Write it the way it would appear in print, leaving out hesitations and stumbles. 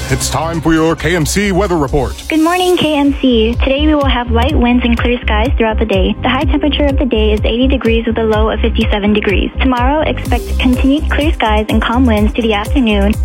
It's time for your KMC weather report. Good morning, KMC. Today we will have light winds and clear skies throughout the day. The high temperature of the day is 80 degrees with a low of 57 degrees. Tomorrow, expect continued clear skies and calm winds to the afternoon.